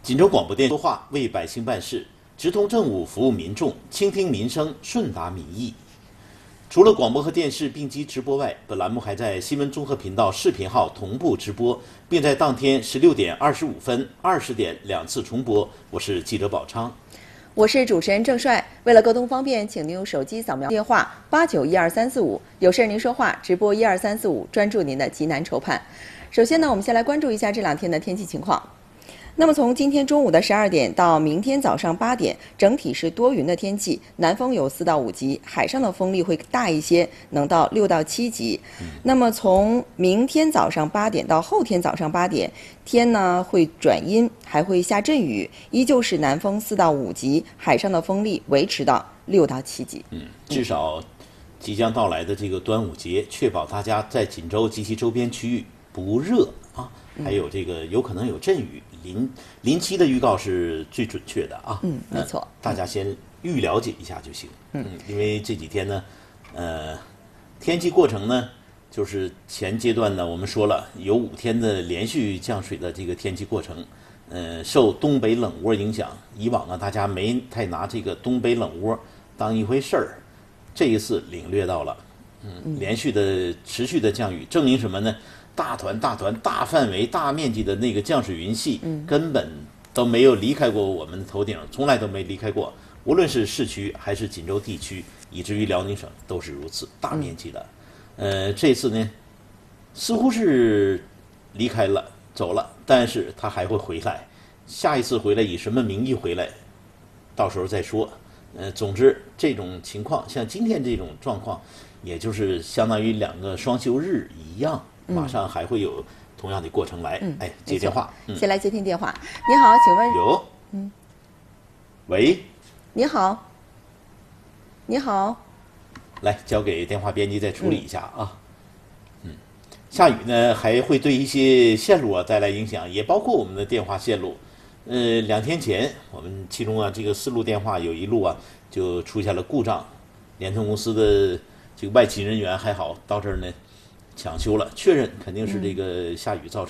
锦州广播电说话为百姓办事，直通政务，服务民众，倾听民生，顺达民意。除了广播和电视并机直播外，本栏目还在新闻综合频道视频号同步直播，并在当天16点25分、20点2次重播。我是记者宝昌， 我是主持人郑帅。为了沟通方便，请您用手机扫描电话89124345，有事您说话，直播12345，专注您的急难愁盼。首先呢，我们先来关注一下这2天的天气情况。那么从今天中午的12点到明天早上8点，整体是多云的天气，南风有4到5级，海上的风力会大一些，能到6到7级。那么从明天早上8点到后天早上8点，天呢会转阴，还会下阵雨，依旧是南风4到5级，海上的风力维持到6到7级。 至少即将到来的这个端午节，确保大家在锦州及其周边区域不热啊，还有这个有可能有阵雨。临期的预告是最准确的啊， 没错， 大家先预了解一下就行。因为这几天呢，天气过程呢，就是前阶段呢，我们说了有5天的连续降水的这个天气过程，受东北冷窝影响，以往呢大家没太拿这个东北冷窝当一回事儿，这一次领略到了，连续的持续的降雨，证明什么呢？大团、大范围、大面积的那个降水云系，根本都没有离开过我们的头顶，从来都没离开过。无论是市区还是锦州地区，以至于辽宁省都是如此，大面积的。这次呢，似乎是离开了，走了，但是他还会回来。下一次回来以什么名义回来，到时候再说。总之这种情况，像今天这种状况，也就是相当于2个双休日一样。马上还会有同样的过程来，接电话。 先来接听电话。你好，请问有？喂？ 你好，你好。 来，交给电话编辑再处理一下啊。下雨呢还会对一些线路带来影响，也包括我们的电话线路。2天前，我们其中这个4路电话有1路就出现了故障，联通公司的这个外勤人员还好到这儿呢。抢修了，确认肯定是这个下雨造成。